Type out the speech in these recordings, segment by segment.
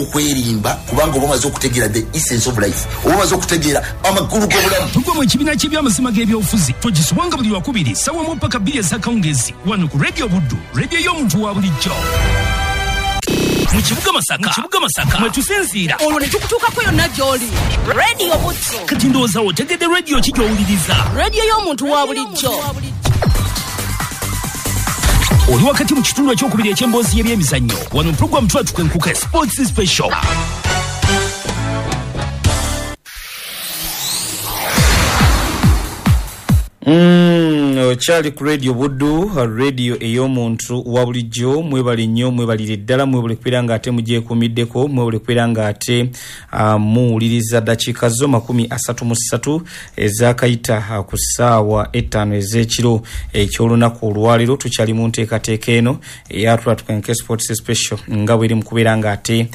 okwerimba kubanga obumaze okutegeera the essence of life obumaze okutegeera amagulu g'obulamu tugwa mu kibiina ky'ebyamazima g'ebyobufuzi tugiswanga buli wakubiri sawa mu mpaka 2 ez'akawungezi wano ku Radio Buddu radio y'omuntu wa bulijjo mu kibuga Masaka mwe tusinziira olwo ne tukutuukako yonna gy'oli Radio Buddu kati ndowooza otegedde radio ki gy'owuliriza radio y'omuntu wa bulijjo oli wakati mu kitundu ekyokubiri eky'emboozi y'ebyemizannyo wano mu program twatukenkuka sports special Charlie ku Radio Buddu radio ey'omuntu wa bulijjo mwebali nnyo mwebalire ddala mwebale kwiranga ate mugyekuumiddeko mwebale kwiranga ate muwuliriza dakiika zo 33 ezakayita ku ssaawa 5 ez'ekiro eky'olunaku olwaleero tukyali mu nteekateeka eno eyatula tukenke sports special nga bweri mu kubeera nga ate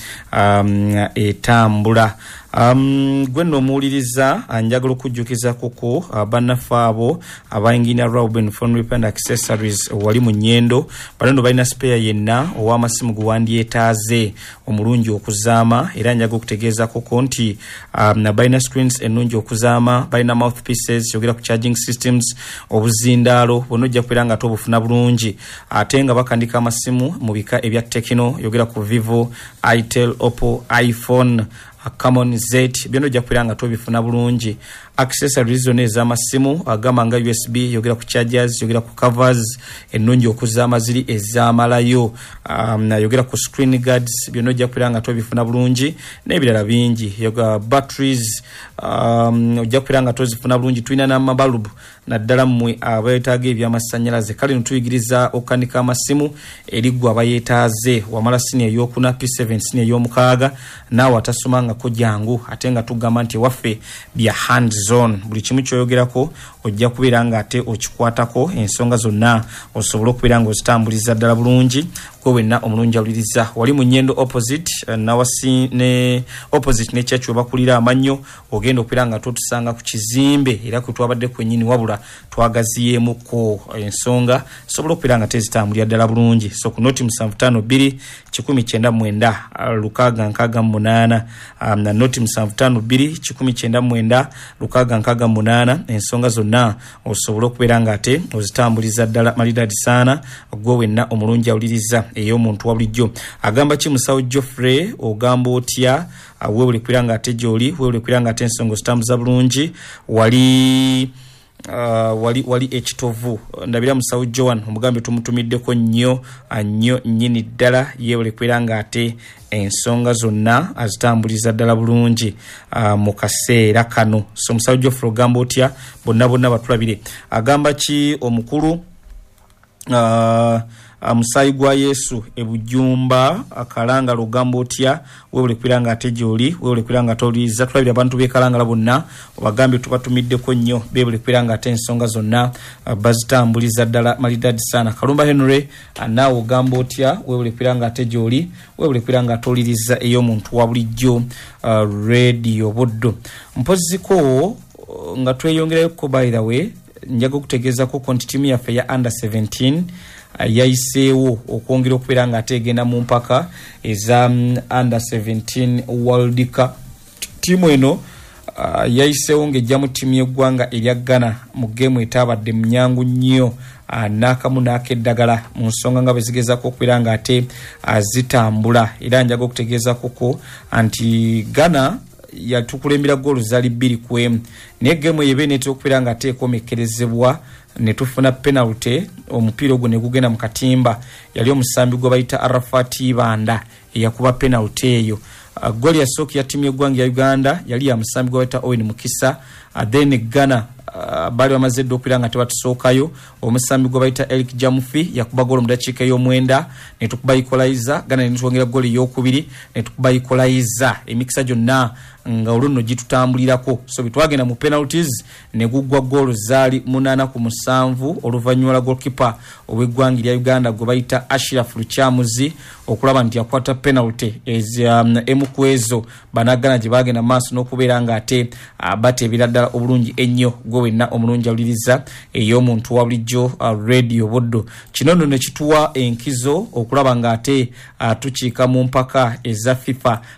etambula gwe nno omuwuliriza njagala okujjukiza kuko bannaffe abo abayingina Reuben Phone Repair and Accessories wali mu nnyendo bano balina spare yenna ow'amasimu guwandyetaaze omulungi okuzaama era njaga okutegeeza kuko nti balina screens ennungi okuzaama balina mouthpieces yogera ku charging systems obuzindaalo bonna ojja kubeera nga tobufuna bulungi ate nga bakandika amasimu mu bika ebya Tecno yogera ku Vivo, Itel, Oppo, iPhone Camon Z byonna ojja kubeera nga tobifuna bulungi accessories zonna ez'amasimu agamba nga USB yogera ku chargers yogera ku covers ennungi okuzaama ziri ez'amalayo yogera ku screen guards byonna ojja kubeera nga tobifuna bulungi n'ebirala bingi yoga batteries ojja kubeera nga tozifuna bulungi tulina n'amabalubu naddala mmwe abeetaaga ebyamasannyalaze kale ntuyigiriza okukanika amasimu eriggwa abayeetaaze wamala sini ey'okuna P7 sini ey'omukaaga naawe atasomangako jangu ate nga tugamba nti waffe bya hands zone buli kimu kyoyogerako ojja kubeera nga ate okikwatako ensonga zonna osobola okubeera nga ozitambuliza ddala bulungi gwe wenna omulungi awuliriza wali mu nnyendo opposite opposite ne church webakulira amannyo ogenda okubeera nga totusanga ku kizimbe era kwe twabadde kwennyini wabula twagaziyeemuko ensonga sobola okubeera nga tezitambulira ddala bulungi so ku noti 752 1999 668 na noti 752 1999 668 ensonga zonna osobola okubeera nga ate ozitambuliza ddala malidadi saana gwe wenna omulungi awuliriza ey'omuntu wa bulijjo agamba ki musawo Geoffrey ogamba otya weewule kubeera nga ate gy'oli weewule kubeera nga ate ensonga ozitambuza bulungi wali ekitovu ndabira musawo Joan omugambe tumutumiddeko nnyo nnyini ddala yeewule kubeera nga ate ensonga zonna azitambuliza ddala bulungi mu kaseera kano so musawo Geoffrey ogamba otya bonna batulabire agamba ki omukulu Musayi gwa Yesu ebujumba akalanga lugamba otya weewule kwiranga ate gy'oli weewule kwiranga toliza tulabira abantu bekalanga bonna obagambe tubatumiddeko nnyo beewule kwiranga ate ensonga zonna bazitambuliza ddala malidadi sana Kalumba Henry naawe ogamba otya weewule kwiranga ate gy'oli weewule kwiranga toliriza ey'omuntu wa bulijjo Radio Buddu mpoziko nga tweyongerayo ko by the way njaga okutegeeza ko konti yaffe ya under 17 yayiseewo okwongera okubeera nga ategenda mu mpaka eza under 17 World Cup tiimu eno yayiseewo ng'ejja mu ttiimu y'eggwanga erya Ghana mu geemu etabadde munyangu nnyo n'akamu n'akeddagala mu nsonga nga bezigezako okubeera nga ate zitambula era njaga okutegeezako ko anti Ghana yatukulembera goolu zaali 2-1 naye geemu eyo ebeera okubeera nga ate ekomekerezebwa ne tufuna penalty omupiira ogwo ne gugenda mu katimba yali omusambi gwe bayita Arafat Banda eyakuba penalty eyo goali yasooka ya ttiimu y'eggwanga ya Uganda yali ya musambi gwe bayita Owen Mukisa then Ghana bali bamaze dda okubeera nga tebatusookayo omusambi gwe bayita Eric Jamufi yakuba goolo mu dakiika ey'omwenda ne tukuba equalizer Ghana ne twongera goali ey'okubiri ne tukuba equalizer emikisa gyonna nga olunno gitutambulirako so bitwagenda mu penalties ne guggwa goolo zaali 8-7 oluvannyuma lwa goalkeeper ow'eggwanga lya Uganda gwe bayita Ashraf Lukyamuzi okulaba nti yakwata penalty emu ku ezo banagana gye bagenda maaso n'okubeera nga ate bateebera ddala obulungi ennyo gwe wenna omulungi awuliriza ey'omuntu wa bulijjo Radio Buddu kino nno ne kituwa enkizo okulaba nga ate tukiika mu mpaka eza FIFA